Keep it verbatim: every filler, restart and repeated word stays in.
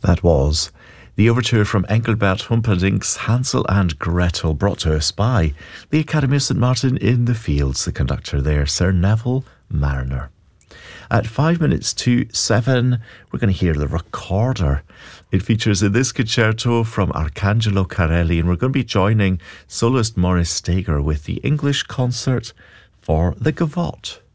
That was the overture from Engelbert Humperdinck's Hansel and Gretel, brought to us by the Academy of Saint Martin in the Fields. The conductor there, Sir Neville Marriner. At five minutes to seven, we're going to hear the Recorder. It features in this concerto from Arcangelo Carelli, and we're going to be joining soloist Maurice Steger with the English Concert for the Gavotte.